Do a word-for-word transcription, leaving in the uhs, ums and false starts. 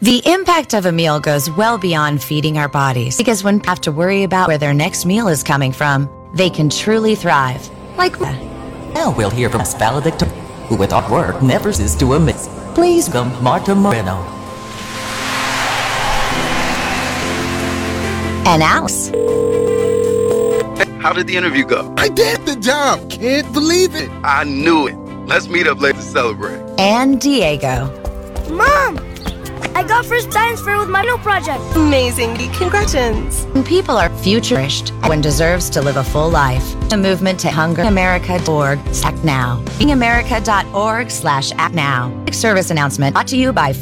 The impact of a meal goes well beyond feeding our bodies, because when people have to worry about where their next meal is coming from, they can truly thrive. Like now we'll hear from valedictorian, who without work never ceases to amaze. Please welcome Marta Moreno. And Alice. How did the interview go? I did the job. Can't believe it. I knew it. Let's meet up later to celebrate. And Diego. Mom! I got first science fair with my new project. Amazing. Congratulations. People are futurished and deserves to live a full life. A movement to hunger america dot org slash act now. being america dot org slash act now. Service announcement brought to you by